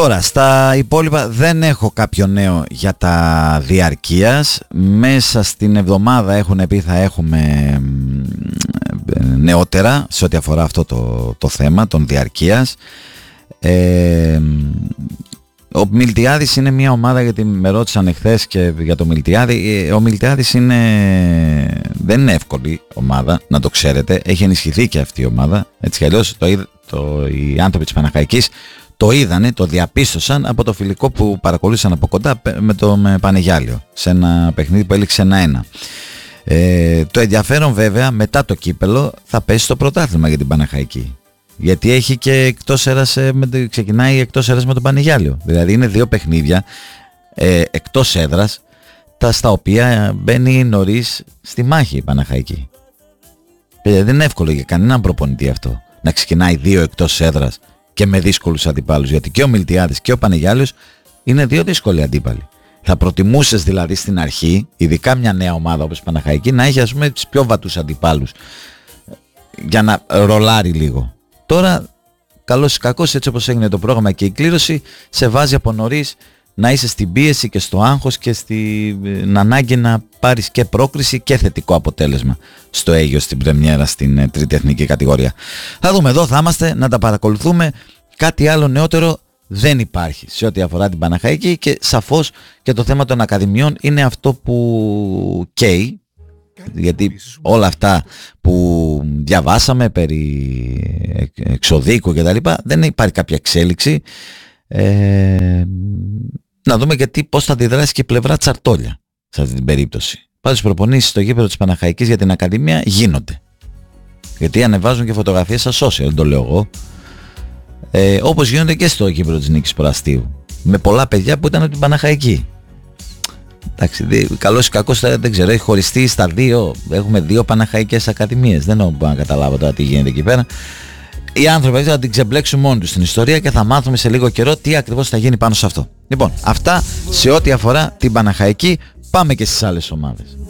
Τώρα, στα υπόλοιπα δεν έχω κάποιο νέο για τα διαρκείας. Μέσα στην εβδομάδα έχουν πει θα έχουμε νεότερα σε ό,τι αφορά αυτό το θέμα των διαρκείας. Ο Μιλτιάδης είναι μια ομάδα, γιατί με ρώτησαν εχθές και για το Μιλτιάδη. Ο Μιλτιάδης δεν είναι εύκολη ομάδα, να το ξέρετε. Έχει ενισχυθεί και αυτή η ομάδα. Έτσι κι αλλιώς οι άνθρωποι της Παναχαϊκής το είδανε, το διαπίστωσαν από το φιλικό που παρακολούθησαν από κοντά με Πανεγιάλιο σε ένα παιχνίδι που έληξε 1-1. Το ενδιαφέρον βέβαια μετά το κύπελο θα πέσει στο πρωτάθλημα για την Παναχαϊκή. Γιατί έχει και εκτός έδρας, ξεκινάει εκτός έδρας με τον Πανεγιάλιο. Δηλαδή είναι 2 παιχνίδια εκτός έδρας, στα οποία μπαίνει νωρίς στη μάχη η Παναχαϊκή. Δεν είναι εύκολο για κανέναν προπονητή αυτό, να ξεκινάει 2 εκτός έδρας και με δύσκολους αντιπάλους. Γιατί και ο Μιλτιάδης και ο Πανεγιάλιος είναι 2 δύσκολοι αντίπαλοι. Θα προτιμούσες δηλαδή στην αρχή, ειδικά μια νέα ομάδα όπως η Παναχαϊκή, να έχει, ας πούμε, τις πιο βατούς αντιπάλους για να ρολάρει λίγο. Τώρα, καλώς ή κακώς, έτσι όπως έγινε το πρόγραμμα και η κλήρωση, σε βάζει από νωρίς να είσαι στην πίεση και στο άγχος και στην ανάγκη να πάρεις και πρόκριση και θετικό αποτέλεσμα στο Αίγιο, στην πρεμιέρα, στην τρίτη εθνική κατηγορία. Θα δούμε, εδώ θα είμαστε να τα παρακολουθούμε. Κάτι άλλο νεότερο δεν υπάρχει σε ό,τι αφορά την Παναχαϊκή, και σαφώς και το θέμα των ακαδημιών είναι αυτό που καίει. Γιατί όλα αυτά που διαβάσαμε περί εξοδίκου και τα λοιπά, δεν υπάρχει κάποια εξέλιξη. Να δούμε γιατί πώς θα αντιδράσει και η πλευρά Τσαρτόλια σε αυτή την περίπτωση. Πάντως οι προπονήσεις στο γήπεδο της Παναχαϊκής για την Ακαδημία γίνονται, γιατί ανεβάζουν και φωτογραφίες στα social, δεν το λέω εγώ, όπως γίνονται και στο γήπεδο της Νίκης Προαστίου, με πολλά παιδιά που ήταν από την Παναχαϊκή. Εντάξει, καλώς ή κακώς δεν ξέρω, έχει χωριστεί στα 2. Έχουμε 2 Παναχαϊκές ακαδημίες. Δεν μπορώ να καταλάβω τώρα τι γίνεται εκεί πέρα. Οι άνθρωποι θα την ξεμπλέξουν μόνοι τους στην ιστορία και θα μάθουμε σε λίγο καιρό τι ακριβώς θα γίνει πάνω σε αυτό. Λοιπόν, αυτά σε ό,τι αφορά την Παναχαϊκή. Πάμε και στις άλλες ομάδες.